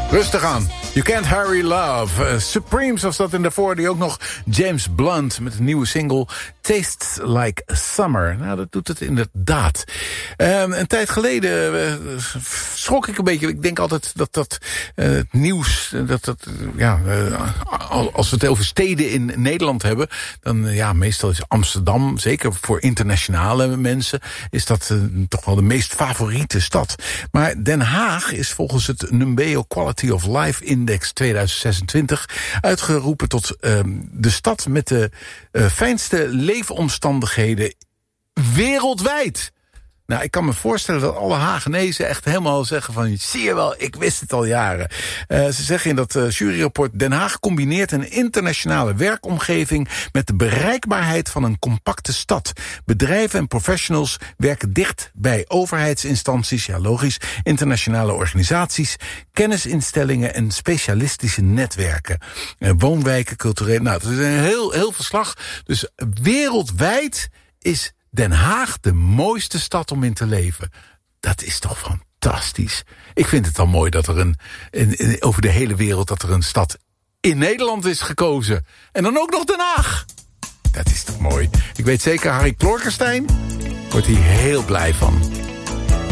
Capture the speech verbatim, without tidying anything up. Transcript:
Rustig aan. You Can't Hurry Love. Uh, Supremes was dat in daarvoor. Die ook nog James Blunt met een nieuwe single Tastes Like Summer. Nou, dat doet het inderdaad. Um, een tijd geleden uh, schrok ik een beetje. Ik denk altijd dat dat uh, het nieuws... dat dat uh, ja, uh, als we het over steden in Nederland hebben... dan uh, ja, meestal is Amsterdam, zeker voor internationale mensen... is dat uh, toch wel de meest favoriete stad. Maar Den Haag is volgens het Numbeo Quality of Life Index tweeduizend zesentwintig... uitgeroepen tot uh, de stad met de uh, fijnste leefomstandigheden wereldwijd. Nou, ik kan me voorstellen dat alle Hagenezen echt helemaal zeggen van... zie je wel, ik wist het al jaren. Uh, ze zeggen in dat uh, juryrapport... Den Haag combineert een internationale werkomgeving... met de bereikbaarheid van een compacte stad. Bedrijven en professionals werken dicht bij overheidsinstanties... ja, logisch, internationale organisaties... kennisinstellingen en specialistische netwerken. Uh, woonwijken, cultureel... Nou, het is een heel, heel verslag. Dus wereldwijd is... Den Haag de mooiste stad om in te leven. Dat is toch fantastisch. Ik vind het dan mooi dat er een, een, over de hele wereld... dat er een stad in Nederland is gekozen. En dan ook nog Den Haag. Dat is toch mooi. Ik weet zeker, Harry Klorkenstein wordt hier heel blij van.